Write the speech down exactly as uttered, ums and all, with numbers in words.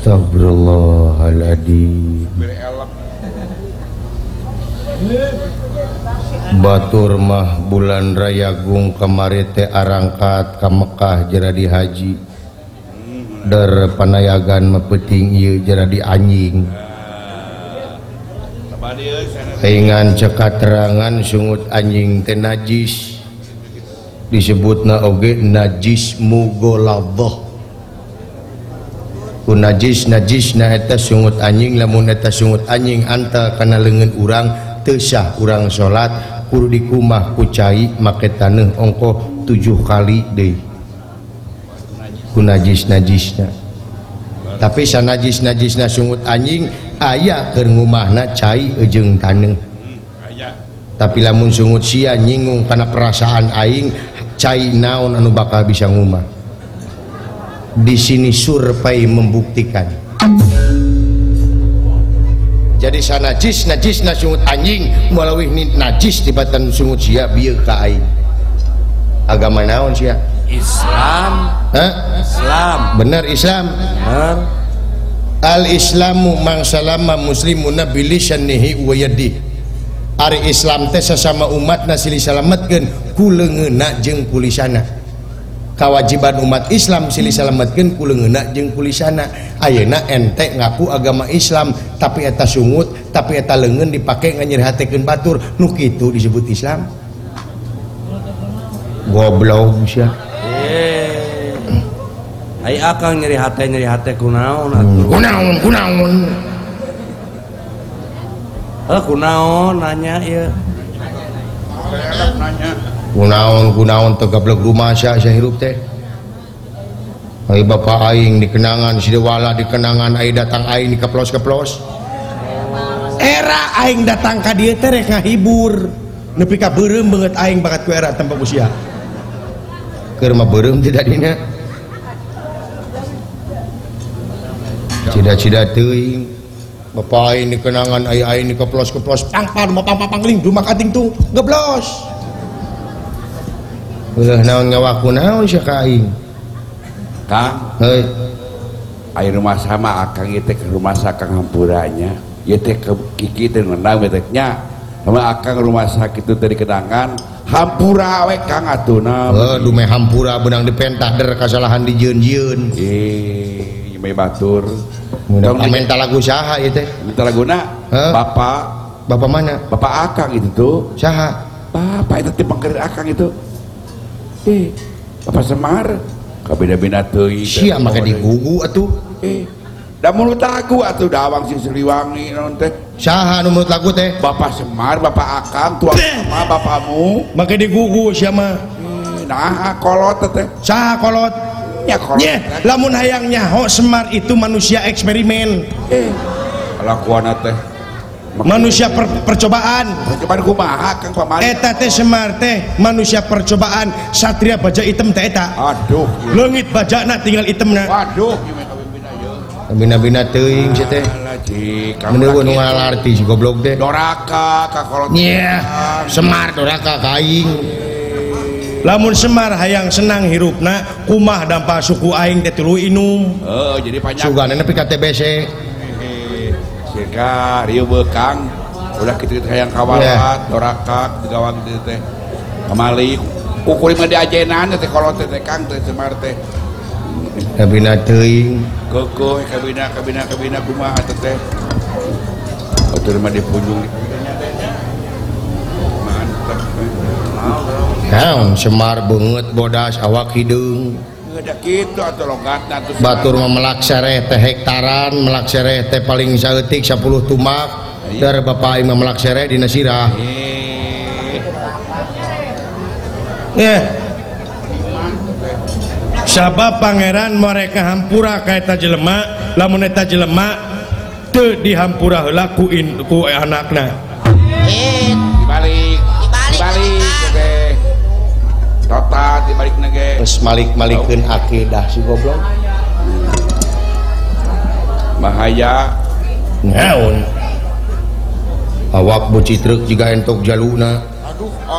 Astagfirullahaladzim. Batur mah bulan Rayagung kamari teh arangkat ka Mekah jadi haji. Dar panayagan mepeting ieu jadi anjing. Ingan cekat terangan sungut anjing teh najis. Disebutna oge najis mughaladhah. Ku najis najisna eta sungut anjing, lamun eta sungut anjing anta kana leungeun urang teu sah urang salat kudu dikumah ku cai make taneuh ongkoh tujuh kali deui ku najis najisna. Tapi sanajis najisna sungut anjing aya keur ngumahna cai jeung taneuh. Tapi lamun sungut sia nyinggung kana perasaan aing, cai naon anu bakal bisa ngumah. Di sini survei membuktikan. Jadi sanajis najis na sungut anjing melalui najis tibatan sungut sia bieu ka aing. Agama naon sia? Islam. Hah? Islam. Bener Islam. Bener. Al Islamu man salama muslimuna bilisanihi wa yadihi. Ari Islam teh sesama umatna silih salametkeun ku leungeunna jeung ku lisanna. Kewajiban umat Islam silih salametkeun ku leungeunna jeung ku lisanna. Ayeuna ente ngaku agama Islam tapi eta sungut, tapi eta leungeun dipake nganyerihatekeun batur, nu kitu disebut Islam. Goblok sia. Eh. Ai akang nyeri hate nyeri hate kunaon atuh? Kunaon kunaon. Eh kunaon nanya ieu. Nanya. Kunaon kunaon teu gablek rumasa sia hirup teh. Ai bapak aing dikenangan sidewala dikenangan ai datang aing dikeplos-keplos. Era aing datang ka dieu teh rek ngahibur. Nepi ka beureum beungeut aing bakat ku era tempat usia. Keur mah beureum tidak dina. Cida-cida teuing. Bapak aing dikenangan ai aing dikeplos-keplos pang-pang mapang-pangling rumah kating tuh geblos. Ulah naon ngawaku naon sia ka aing. Kang, heuy. ai rumah sama akang ieu teh ke rumah sakang hampuranya. Ieu teh ke kiki teh ngeunang teh nya. Lamun akang rumah sakit itu tadi kedangan hampura we Kang atuna. Heuh, dume hampura beunang dipentah der kasalahan dijieun-jieun. Eh, ieu batur. Mun minta lagu saha ieu teh? Minta laguna Bapak. Bapak mana? Bapak akang itu tuh. Saha? Bapak itu teh pangker akang itu. Eh, Bapak Semar kabeda-beda teuing sia make digugu atuh. Eh, da mulut lagu atuh dawang si Sriwangi naon teh. Saha nu mulut lagu teh? Bapak Semar, Bapak Akang, tuang sama bapakmu make digugu sia mah. Eh, nah kolot teh. Saha kolot? Ya kolot. Nyeh, lamun hayang nyaho Semar itu manusia eksperimen. Eh, kalakuan teh manusia per, percobaan. Percobaan kumaha Kang pamali? Eta teh Semar teh manusia percobaan. Satria baja item teh eta. Aduh. Leungit bajana tinggal itemna. Waduh, gimana kabina ieu? Bina-bina teuing sia teh. Meneueun nu ngalarti si goblok teh. Doraka ka kolot. Nya, Semar doraka ka aing. Lamun Semar hayang senang hirupna kumah dampa suku aing teh tuluy inum. Heeh, jadi panjang. Sugana nepi ka T B C. Sika rieu beukang udah kitu hayang kawalat doraka di gawang dieu teh kamali ukuri mah di ajenan teh kolot teh Kang teh Semar teh Kabina teuing keukuh kabina kabina kabina kumaha teh teh atur mah di punjung mantep naon Semar beungeut bodas awak hideung. ada gitu atau logatna tuh Batur memelak sereh teh hektaran, melak sereh teh paling saeutik sepuluh tumak. Dar bapak aing memelak sereh dina sirah. Eh. Sabab pangeran mereka hampura ka eta jelema, lamun eta jelema teu dihampura heula ku in, ku anakna. Dibalik, dibalik teh. Total dibalik nage. Terus malik-malikeun akidah si goblok. Bahaya. Naon? Awak beuci truk jiga entok jaluna. Aduh.